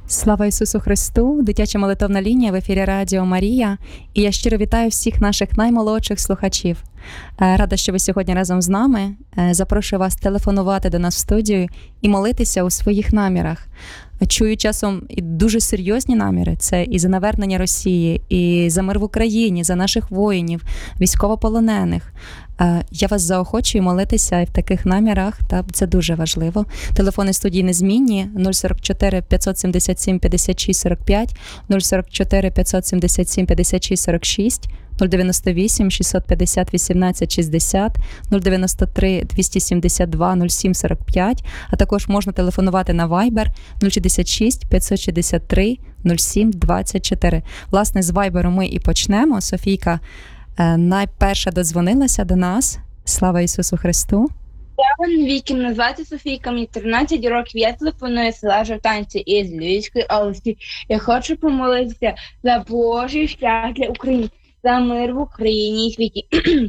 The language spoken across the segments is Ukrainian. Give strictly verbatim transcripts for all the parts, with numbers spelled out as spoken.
Слава Ісусу Христу! Дитяча молитовна лінія в ефірі Радіо Марія. І я щиро вітаю всіх наших наймолодших слухачів. Рада, що ви сьогодні разом з нами. Запрошую вас телефонувати до нас в студію і молитися у своїх намірах. Чую часом і дуже серйозні наміри. Це і за навернення Росії, і за мир в Україні, за наших воїнів, військовополонених. Я вас заохочую молитися і в таких намірах, та це дуже важливо. Телефони студії незмінні: нуль сорок чотири п'ятсот сімдесят сім п'ятдесят шість сорок п'ять, нуль сорок чотири п'ятсот сімдесят сім п'ятдесят шість сорок шість, нуль дев'яносто вісім шістсот п'ятдесят вісімнадцять шістдесят, нуль дев'яносто три двісті сімдесят два нуль сім сорок п'ять, а також можна телефонувати на Viber нуль шістдесят шість п'ятсот шістдесят три нуль сім двадцять чотири. Власне, з Viber ми і почнемо. Софійка найперша додзвонилася до нас. Слава Ісусу Христу! Я Віки, мене звати Софійка, мені тринадцять років, я телефоную з села Жовтанці із Львівської області. Я хочу помолитися за Божий шлях для України, за мир в Україні і світі,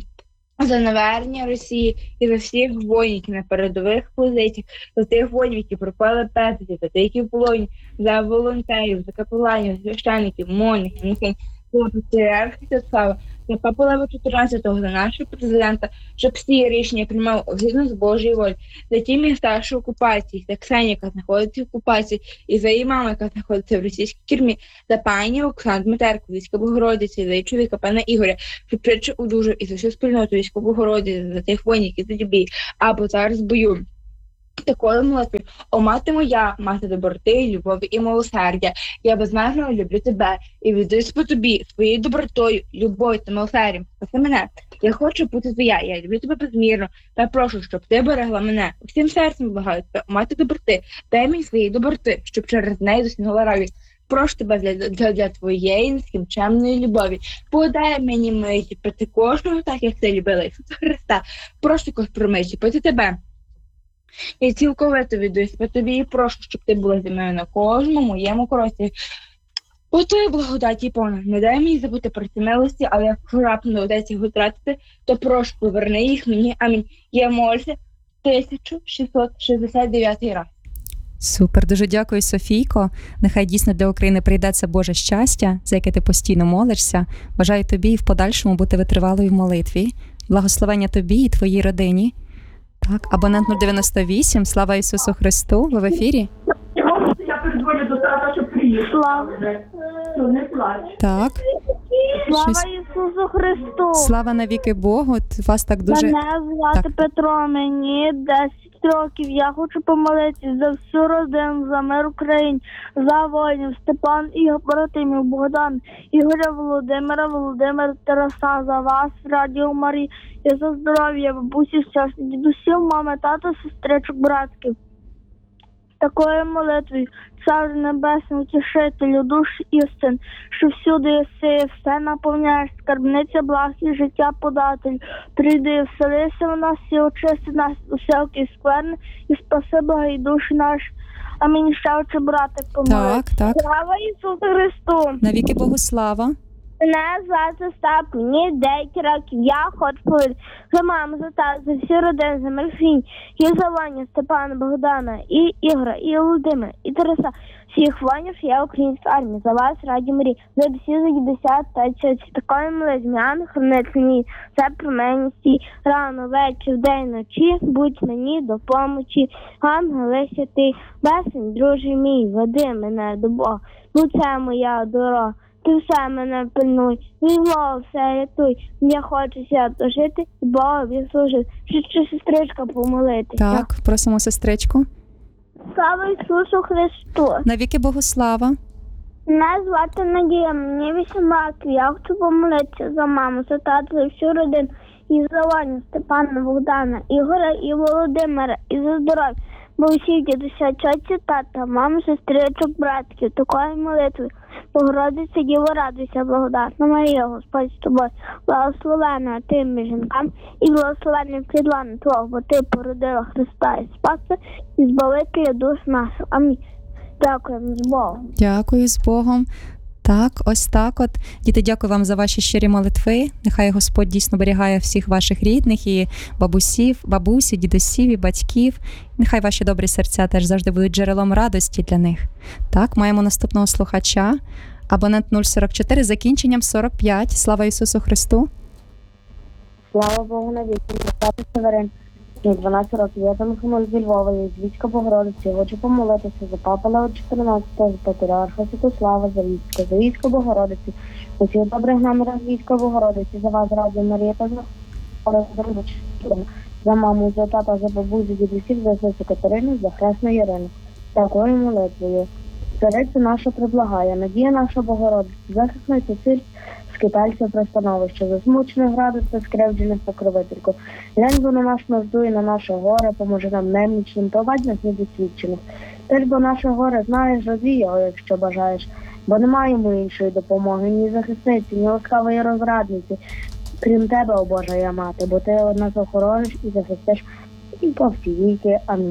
за навернення Росії і за всіх воїнів на передових позиціях, за тих воїнів, які пропали безвісти, за тих, які в полоні, за волонтерів, за капеланів, священників, монахів, місень, за патріархів Святослава, за Папу Лева чотирнадцятого, за нашого президента, щоб всі рішення приймав згідно з Божою волею, за ті міста, що в окупації, за Ксенію, яка знаходиться в окупації, і за її маму, яка знаходиться в російській тюрмі, за пані Оксану Дмитерку, війська Богородиці, за її чоловіка, пана Ігоря, щоб швидше одужав, і за всю спільноту війська Богородиці, за тих воїнів, які тоді бій, або зараз бою. Такою молитвою: о мати моя, мати доброти, любові і милосердя, я безмежно люблю тебе і віддаюсь по тобі своєю добротою, любов'ю та милосердям. Спаси мене, я хочу бути твоя, я люблю тебе безмірно, та прошу, щоб ти берегла мене. Усім серцем благаю тебе, о мати доброти, дай мені своєї доброти, щоб через неї досягнула раю. Прошу тебе для, для, для твоєї нескінченної любові. Подай мені миті проти кожного, так як ти любила Ісуса Христа. Прошу також про миті проти тебе. Я цілковито віддаюсь по тобі і прошу, щоб ти була зі мною на кожному моєму кроці. По твоїй благодаті повна. Не дай мені забути про ці милості, але якщо раптом доведеться їх втратити, то прошу, поверни їх мені. Амінь. Я молюся тисяча шістсот шістдесят дев'ятий раз. Супер, дуже дякую, Софійко. Нехай дійсно для України прийдеться Боже щастя, за яке ти постійно молишся. Бажаю тобі і в подальшому бути витривалою в молитві. Благословення тобі і твоїй родині. Так, абонент нуль дев'яносто вісім, слава Ісусу Христу, ви в ефірі? Я передзвоню до тата, щоб приїхав. Не плач. Так. Слава Щось... Ісусу Христу! Слава навіки Богу, вас так дуже... Мене звати так. Петро, мені десять років. Я хочу помолитися за всю родину, за мир Україні, за воїнів, Степан, Ігор, Братимів, Богдан, Ігоря, Володимира, Володимира, Тараса, за вас, Радіо Марія, і за здоров'я, бабусі, сестри, дідусів, мами, тата, сестричок, братських. Такою молитвою, Цар Небесний, Утішителю, душ істин, що всюди єси, все наповняєш, скарбниця благ і життя податель. Прийди, вселися в нас і очисти нас усякої скверни, і спаси благі душі наші. Амінь. Ще очі, брати, помолись. Так, так. Слава Ісусу Христу! Навіки Богу слава. Мене звати Стап, мені дев'ять років. Я хочу помолитися за маму, за тата, за всі родини, за Максим, і за Ваню, Степана, Богдана, і Ігора, і Володимира, і Тараса. Всіх воїнів я українська армія. За вас, Раді Марії, за всі за десят та честь. Такої молитви, Ян, хранитель мій, це про мене стій. Рано, вечір, день, ночі, будь мені до помочі. Ангели святий, безсень, друже мій, веди мене до Бога. Ну це моя дорога. Ти все мене пильнуй, мій Бог все рятуй. Я хочу свято жити і Богові служити. Ще сестричка помолитися. Так, просимо сестричку. Слава Ісусу Христу! Навіки Богу слава. Мене звати Надія, мені вісім років. Я хочу помолитися за маму, за тата, за всю родину. І за Ваню, Степана, Богдана, Ігоря і Володимира. І за здоров'я. Бо всі дідуся, чоці, тата, маму, сестричок, братків. Такої молитви. Богородиця, Діво, радуйся, благодатна Марія, Господь з тобою, благословена ти між жінками, і благословенний плід лона твого, бо ти породила Христа і Спаса, і збавителя душ нашу. Амінь. Дякуємо з Богом. Дякую, з Богом. Так, ось так от. Діти, дякую вам за ваші щирі молитви. Нехай Господь дійсно берігає всіх ваших рідних і бабусів, бабусі, дідусів і батьків. Нехай ваші добрі серця теж завжди будуть джерелом радості для них. Так, маємо наступного слухача. Абонент нуль сорок чотири з закінченням сорок п'ять. Слава Ісусу Христу! Слава Богу на віки, Святий Северин. Мені дванадцять років, я там Хмель зі Львова, я з Львівська Богородиця. Хочу помолитися за папа Лео чотирнадцятого, за патріарха Святослава, за Львівська, за Львівську Богородицю. Усіх добрих намірів Львівської Богородиці, за вас, Радіо Марія, та за за маму, за тата, за бабусю, дідусів, за Сесу Катерину, за Хресну Ірину. Такою молитвою. Цариця наша приблагає, надія наша Богородиця, захисниця ціль, скитальця пристановище, засмучених градус та скривджених покровительку. Глянь бо на наш нужду і на наше горе, поможе нам немічним, провадь нас недосвідчених. Ти ж бо наше горе знаєш, розвій його, якщо бажаєш, бо немає йому іншої допомоги, ні захисниці, ні ласкавої розрадниці, крім тебе, о Божа я мати, бо ти одна охорониш і захистиш і по всі віки. Амінь.